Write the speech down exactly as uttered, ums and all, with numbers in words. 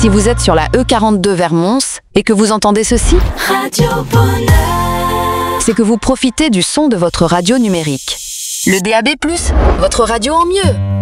Si vous êtes sur la E quarante-deux vers Mons et que vous entendez ceci, Radio Bonheur, c'est que vous profitez du son de votre radio numérique. Le D A B plus, votre radio en mieux.